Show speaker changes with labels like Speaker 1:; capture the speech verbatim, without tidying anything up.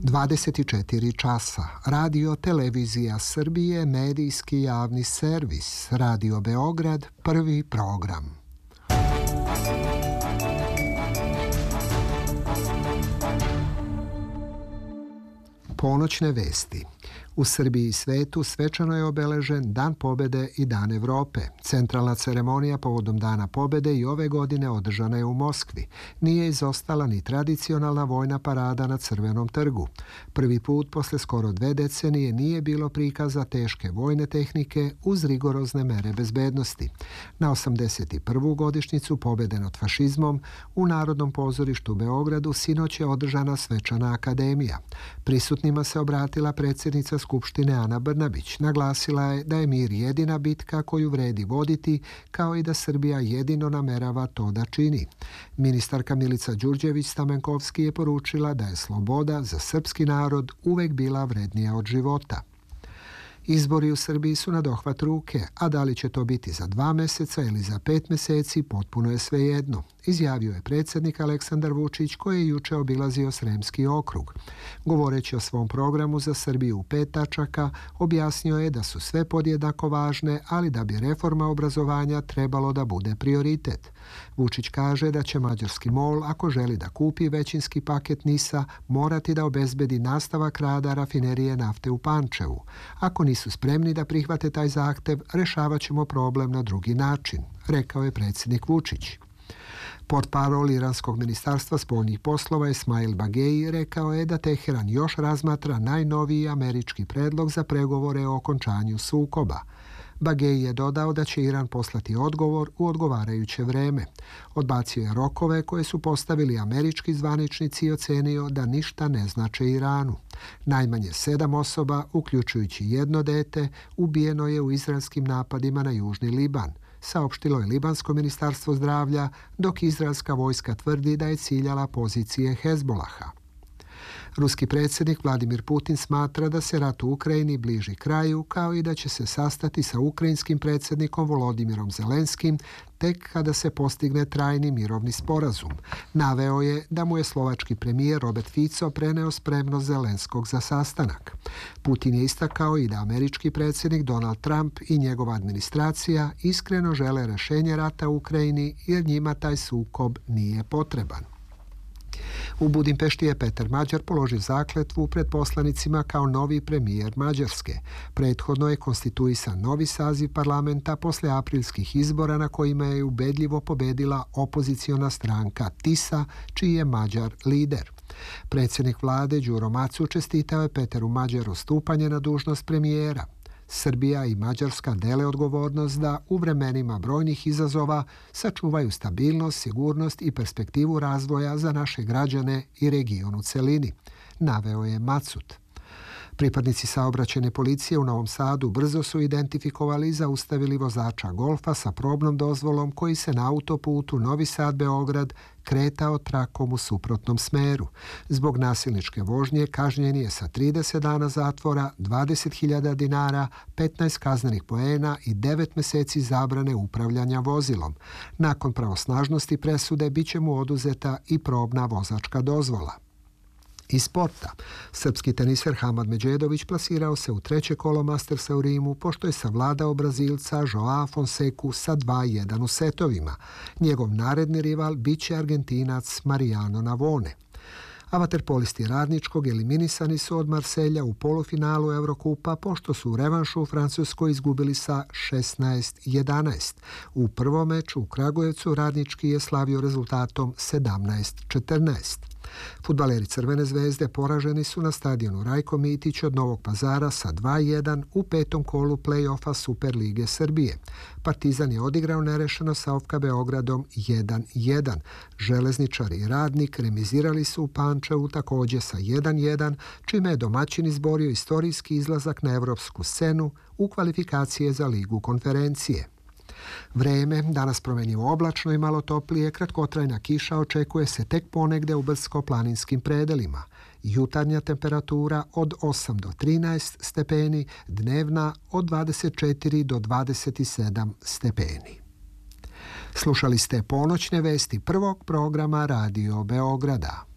Speaker 1: dvadeset četiri časa. Radio Televizija Srbije, medijski javni servis. Radio Beograd, prvi program. Ponoćne vesti. U Srbiji i svetu svečano je obeležen Dan pobjede i Dan Evrope. Centralna ceremonija povodom Dana pobjede i ove godine održana je u Moskvi. Nije izostala ni tradicionalna vojna parada na Crvenom trgu. Prvi put posle skoro dve decenije nije bilo prikaza teške vojne tehnike uz rigorozne mere bezbednosti. Na osamdeset prvu godišnjicu pobjede nad fašizmom u Narodnom pozorištu u Beogradu sinoć je održana svečana akademija. Prisutnima se obratila predsjednica Skupštine Ana Brnabić. Naglasila je da je mir jedina bitka koju vredi voditi, kao i da Srbija jedino namerava to da čini. Ministarka Milica Đurđević-Stamenkovski je poručila da je sloboda za srpski narod uvek bila vrednija od života. Izbori u Srbiji su na dohvat ruke, a da li će to biti za dva meseca ili za pet meseci, potpuno je svejedno, izjavio je predsjednik Aleksandar Vučić, koji je juče obilazio Sremski okrug. Govoreći o svom programu za Srbiju u pet tačaka, objasnio je da su sve podjednako važne, ali da bi reforma obrazovanja trebalo da bude prioritet. Vučić kaže da će mađarski MOL, ako želi da kupi većinski paket NIS-a, morati da obezbedi nastavak rada rafinerije nafte u Pančevu. Ako nisu spremni da prihvate taj zahtev, rešavat ćemo problem na drugi način, rekao je predsjednik Vučić. Portparol Iranskog ministarstva spoljnih poslova Esmail Bageji rekao je da Teheran još razmatra najnoviji američki predlog za pregovore o okončanju sukoba. Bageji je dodao da će Iran poslati odgovor u odgovarajuće vreme. Odbacio je rokove koje su postavili američki zvaničnici i ocenio da ništa ne znače Iranu. Najmanje sedam osoba, uključujući jedno dete, ubijeno je u izraelskim napadima na Južni Liban, saopštilo je Libansko ministarstvo zdravlja, dok izraelska vojska tvrdi da je ciljala pozicije Hezbolaha. Ruski predsjednik Vladimir Putin smatra da se rat u Ukrajini bliži kraju, kao i da će se sastati sa ukrajinskim predsjednikom Volodimirom Zelenskim tek kada se postigne trajni mirovni sporazum. Naveo je da mu je slovački premijer Robert Fico preneo spremnost Zelenskog za sastanak. Putin je istakao i da američki predsjednik Donald Trump i njegova administracija iskreno žele rešenje rata u Ukrajini jer njima taj sukob nije potreban. U Budimpešti je Petar Mađar položio zakletvu pred poslanicima kao novi premijer Mađarske. Prethodno je konstituisan novi saziv parlamenta posle aprilskih izbora na kojima je ubedljivo pobedila opoziciona stranka TIS-a, čiji je Mađar lider. Predsjednik vlade Đuro Macu čestitao je Peteru Mađaru stupanje na dužnost premijera. Srbija i Mađarska dele odgovornost da u vremenima brojnih izazova sačuvaju stabilnost, sigurnost i perspektivu razvoja za naše građane i region u celini, naveo je Macut. Pripadnici saobraćajne policije u Novom Sadu brzo su identifikovali i zaustavili vozača Golfa sa probnom dozvolom koji se na autoputu Novi Sad-Beograd kretao trakom u suprotnom smeru. Zbog nasilničke vožnje kažnjen je sa trideset dana zatvora, dvadeset hiljada dinara, petnaest kaznenih poena i devet meseci zabrane upravljanja vozilom. Nakon pravosnažnosti presude bit će mu oduzeta i probna vozačka dozvola. Iz sporta. Srpski teniser Hamad Međedović plasirao se u treće kolo Mastersa u Rimu pošto je savladao Brazilca Joao Fonseku sa dva jedan u setovima. Njegov naredni rival biće Argentinac Mariano Navone. A vaterpolisti Radničkog eliminisani su od Marselja u polufinalu Evrokupa pošto su u revanšu u Francuskoj izgubili sa šesnaest jedanaest. U prvom meču u Kragujevcu Radnički je slavio rezultatom sedamnaest četrnaest. Fudbaleri Crvene zvezde poraženi su na stadionu Rajko Mitić od Novog Pazara sa dva jedan u petom kolu play-offa Superlige Srbije. Partizan je odigrao nerešeno sa O F K Beogradom jedan jedan. Železničari i Radnik remizirali su u Pančevu također sa jedan jedan, čime je domaćin izborio istorijski izlazak na evropsku scenu u kvalifikacije za Ligu konferencije. Vreme, danas promenjivo oblačno i malo toplije, kratkotrajna kiša očekuje se tek ponegde u brdsko-planinskim predelima. Jutarnja temperatura od osam do trinaest stepeni, dnevna od dvadeset četiri do dvadeset sedam stepeni. Slušali ste ponoćne vesti prvog programa Radio Beograda.